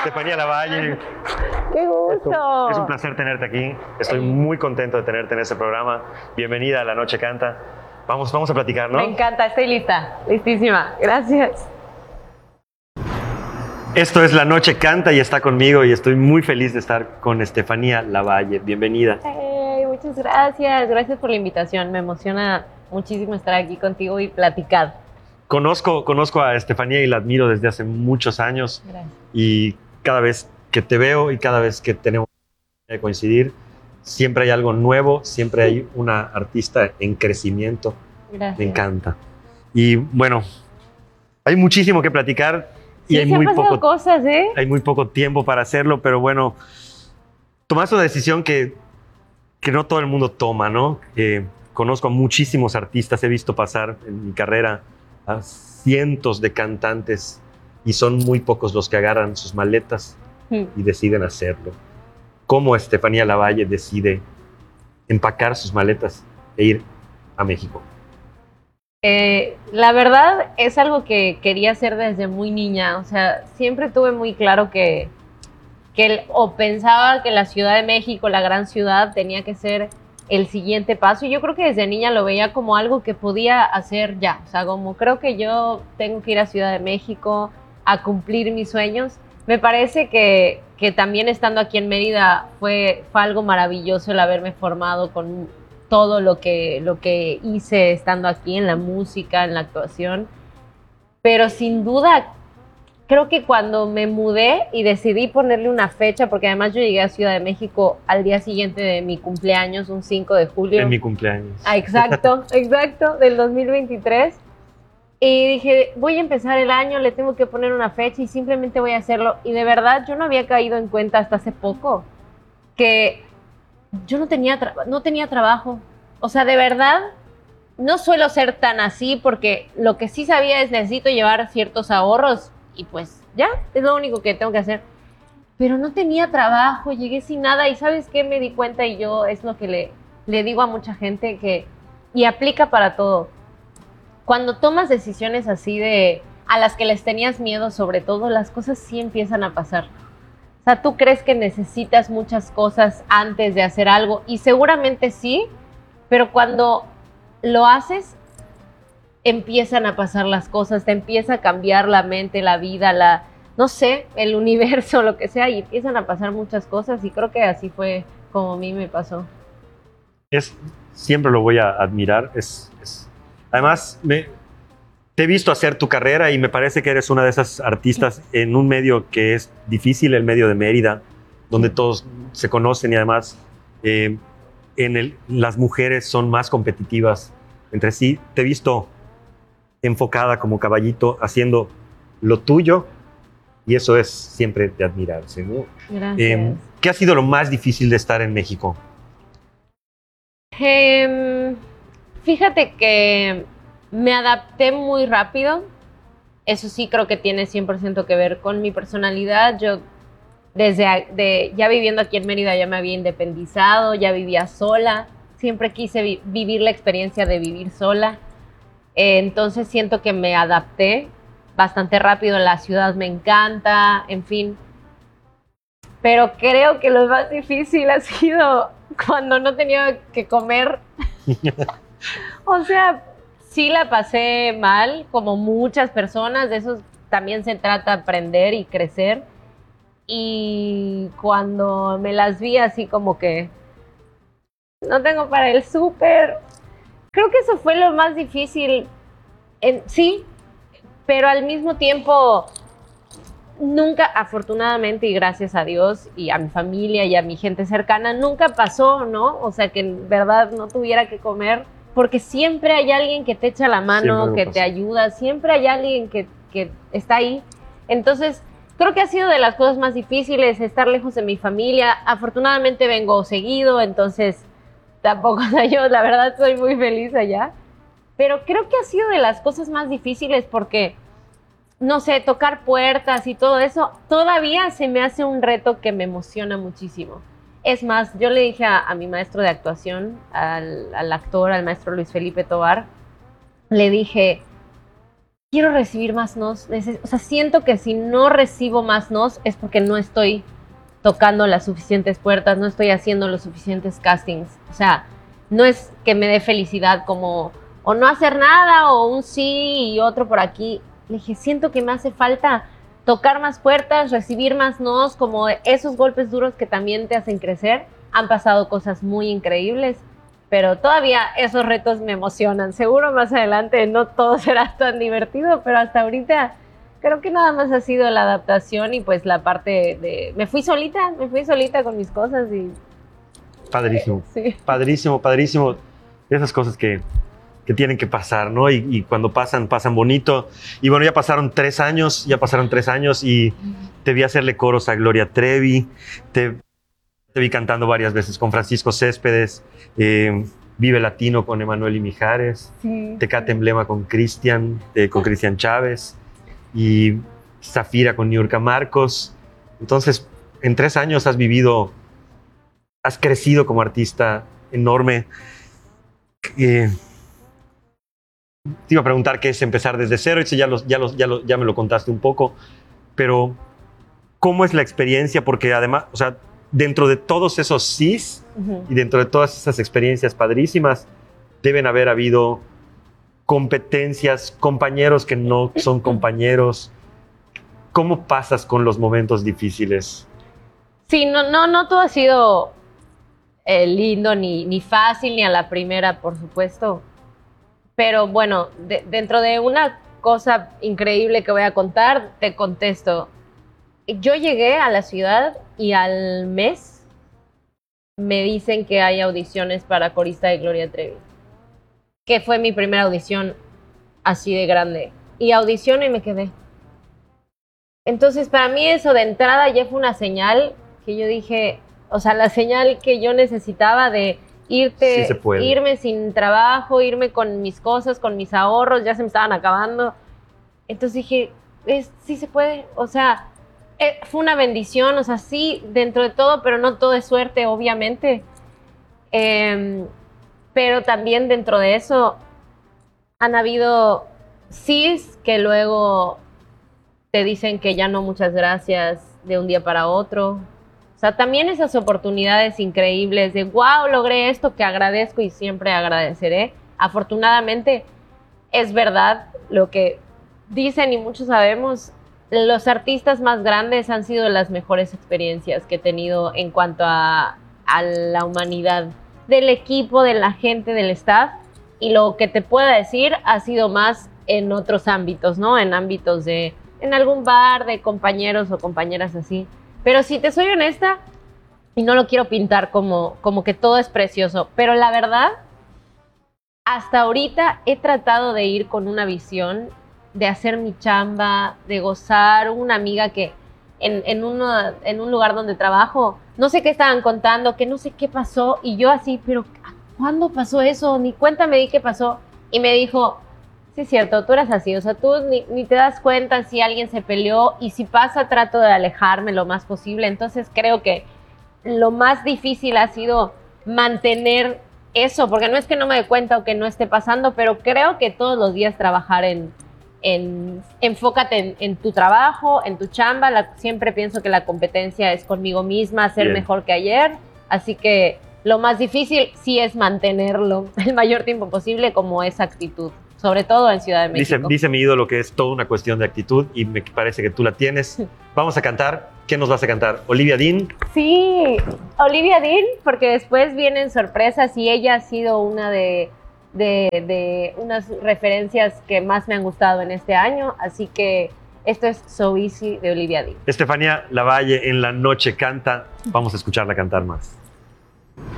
Estefanía Lavalle. ¡Qué gusto! Es un placer tenerte aquí. Estoy muy contento de tenerte en este programa. Bienvenida a La Noche Canta. Vamos a platicar, ¿no? Me encanta, estoy lista, listísima. Gracias. Esto es La Noche Canta y está conmigo y estoy muy feliz de estar con Estefanía Lavalle. Bienvenida. Hey, muchas gracias. Gracias por la invitación. Me emociona muchísimo estar aquí contigo y platicar. Conozco a Estefanía y la admiro desde hace muchos años. Gracias. Y cada vez que te veo y cada vez que tenemos que coincidir, siempre hay algo nuevo, siempre hay una artista en crecimiento. Gracias. Me encanta. Y bueno, hay muchísimo que platicar y Sí, hay se muy han pasado poco, cosas, ¿eh? hay muy poco tiempo para hacerlo, pero bueno, tomaste una decisión que no todo el mundo toma, ¿no? Conozco a muchísimos artistas, he visto pasar en mi carrera a cientos de cantantes y son muy pocos los que agarran sus maletas y deciden hacerlo. ¿Cómo Estefanía Lavalle decide empacar sus maletas e ir a México? La verdad es algo que quería hacer desde muy niña. O sea, siempre tuve muy claro o pensaba que la Ciudad de México, la gran ciudad, tenía que ser el siguiente paso. Y yo creo que desde niña lo veía como algo que podía hacer ya. O sea, como creo que yo tengo que ir a Ciudad de México a cumplir mis sueños. Me parece que también estando aquí en Mérida fue algo maravilloso el haberme formado con todo lo que hice estando aquí en la música, en la actuación. Pero sin duda, creo que cuando me mudé y decidí ponerle una fecha, porque además yo llegué a Ciudad de México al día siguiente de mi cumpleaños, un 5 de julio. En mi cumpleaños. Ah, exacto, del 2023. Y dije, voy a empezar el año, le tengo que poner una fecha y simplemente voy a hacerlo. Y de verdad, yo no había caído en cuenta hasta hace poco que yo no tenía trabajo. O sea, de verdad, no suelo ser tan así porque lo que sí sabía es necesito llevar ciertos ahorros y pues ya, es lo único que tengo que hacer. Pero no tenía trabajo, llegué sin nada y ¿sabes qué? Me di cuenta y yo es lo que le digo a mucha gente y aplica para todo. Cuando tomas decisiones así a las que les tenías miedo, sobre todo, las cosas sí empiezan a pasar. O sea, tú crees que necesitas muchas cosas antes de hacer algo y seguramente sí, pero cuando lo haces, empiezan a pasar las cosas, te empieza a cambiar la mente, la vida, no sé, el universo, lo que sea, y empiezan a pasar muchas cosas y creo que así fue como a mí me pasó. Siempre lo voy a admirar. Además, te he visto hacer tu carrera y me parece que eres una de esas artistas en un medio que es difícil, el medio de Mérida, donde todos se conocen y además las mujeres son más competitivas entre sí. Te he visto enfocada como caballito haciendo lo tuyo y eso es siempre de admirarse, ¿no? Gracias. ¿Qué ha sido lo más difícil de estar en México? Fíjate que me adapté muy rápido. Eso sí creo que tiene 100% que ver con mi personalidad. Yo ya viviendo aquí en Mérida ya me había independizado, ya vivía sola. Siempre quise vivir la experiencia de vivir sola. Entonces siento que me adapté bastante rápido. La ciudad me encanta, en fin. Pero creo que lo más difícil ha sido cuando no tenía que comer. O sea, sí la pasé mal, como muchas personas. De eso también se trata, aprender y crecer. Y cuando me las vi así como que no tengo para el súper, creo que eso fue lo más difícil. Sí, pero al mismo tiempo nunca, afortunadamente y gracias a Dios y a mi familia y a mi gente cercana, nunca pasó, ¿no? O sea, que en verdad no tuviera que comer, porque siempre hay alguien que te echa la mano, que te ayuda, siempre hay alguien que está ahí. Entonces, creo que ha sido de las cosas más difíciles estar lejos de mi familia. Afortunadamente vengo seguido, entonces tampoco, o sea, yo la verdad soy muy feliz allá. Pero creo que ha sido de las cosas más difíciles porque no sé, tocar puertas y todo eso, todavía se me hace un reto que me emociona muchísimo. Es más, yo le dije a mi maestro de actuación, al actor, al maestro Luis Felipe Tovar, le dije, quiero recibir más nos. O sea, siento que si no recibo más nos es porque no estoy tocando las suficientes puertas, no estoy haciendo los suficientes castings. O sea, no es que me dé felicidad como o no hacer nada o un sí y otro por aquí. Le dije, siento que me hace falta tocar más puertas, recibir más nos, como esos golpes duros que también te hacen crecer. Han pasado cosas muy increíbles, pero todavía esos retos me emocionan. Seguro más adelante no todo será tan divertido, pero hasta ahorita creo que nada más ha sido la adaptación y pues la parte de... Me fui solita con mis cosas y... Padrísimo, Sí. padrísimo, padrísimo. Esas cosas que tienen que pasar, ¿no? Y cuando pasan bonito. Y bueno, ya pasaron 3 años y te vi hacerle coros a Gloria Trevi, te vi cantando varias veces con Francisco Céspedes, Vive Latino con Emanuel y Mijares, Sí. Tecate Emblema con Cristian Chávez y Zafira con Niurka Marcos. Entonces, en 3 años has crecido como artista enorme. Te iba a preguntar qué es empezar desde cero, y ya me lo contaste un poco, pero ¿cómo es la experiencia? Porque además, o sea, dentro de todos esos sís y dentro de todas esas experiencias padrísimas, deben haber habido competencias, compañeros que no son compañeros. ¿Cómo pasas con los momentos difíciles? Sí, no todo ha sido lindo ni fácil, ni a la primera, por supuesto. Pero bueno, dentro de una cosa increíble que voy a contar, te contesto. Yo llegué a la ciudad y al mes me dicen que hay audiciones para corista de Gloria Trevi, que fue mi primera audición así de grande. Y audicioné y me quedé. Entonces, para mí eso de entrada ya fue una señal que yo dije, o sea, la señal que yo necesitaba de irme sin trabajo, irme con mis cosas, con mis ahorros, ya se me estaban acabando. Entonces dije, sí se puede, o sea, fue una bendición, o sea, sí, dentro de todo, pero no todo es suerte, obviamente. Pero también dentro de eso han habido sís que luego te dicen que ya no, muchas gracias, de un día para otro. O sea, también esas oportunidades increíbles de, wow, logré esto, que agradezco y siempre agradeceré. Afortunadamente, es verdad lo que dicen y muchos sabemos, los artistas más grandes han sido las mejores experiencias que he tenido en cuanto a la humanidad del equipo, de la gente, del staff. Y lo que te pueda decir ha sido más en otros ámbitos, ¿no? En ámbitos en algún bar de compañeros o compañeras así. Pero si te soy honesta, y no lo quiero pintar como que todo es precioso, pero la verdad, hasta ahorita he tratado de ir con una visión de hacer mi chamba, de gozar. Una amiga que en un lugar donde trabajo, no sé qué estaban contando, que no sé qué pasó, y yo así, pero ¿cuándo pasó eso? Ni cuenta me di qué pasó. Y me dijo, sí es cierto, tú eres así, o sea, tú ni te das cuenta si alguien se peleó, y si pasa trato de alejarme lo más posible. Entonces creo que lo más difícil ha sido mantener eso, porque no es que no me dé cuenta o que no esté pasando, pero creo que todos los días trabajar enfócate en tu trabajo, en tu chamba. Siempre pienso que la competencia es conmigo misma, ser mejor que ayer, así que lo más difícil sí es mantenerlo el mayor tiempo posible como esa actitud, sobre todo en Ciudad de México. Dice mi ídolo que es toda una cuestión de actitud y me parece que tú la tienes. Vamos a cantar. ¿Qué nos vas a cantar? ¿Olivia Dean? Sí, Olivia Dean, porque después vienen sorpresas y ella ha sido una de unas referencias que más me han gustado en este año, así que esto es So Easy de Olivia Dean. Estefanía Lavalle en la noche canta. Vamos a escucharla cantar más.